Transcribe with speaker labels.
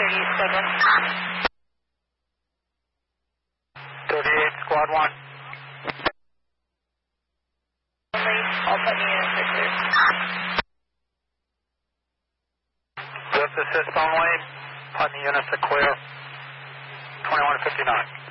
Speaker 1: 38, squad 1.
Speaker 2: All putting units are clear.
Speaker 1: Lift assist only. Putting units are clear. 2159.